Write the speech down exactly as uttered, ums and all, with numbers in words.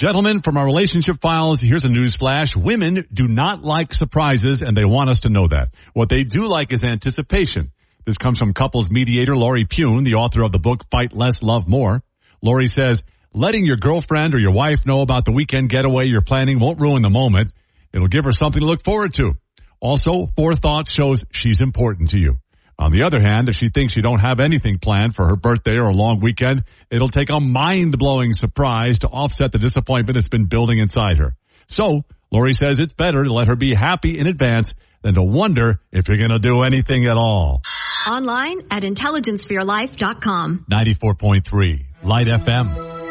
Gentlemen, from our relationship files, here's a news flash. Women do not like surprises, and they want us to know that. What they do like is anticipation. This comes from couples mediator Lori Pune, the author of the book Fight Less, Love More. Lori says, letting your girlfriend or your wife know about the weekend getaway you're planning won't ruin the moment. It'll give her something to look forward to. Also, forethought shows she's important to you. On the other hand, if she thinks you don't have anything planned for her birthday or a long weekend, it'll take a mind-blowing surprise to offset the disappointment that's been building inside her. So, Lori says it's better to let her be happy in advance than to wonder if you're going to do anything at all. Online at intelligence for your life dot com. ninety-four point three Light F M.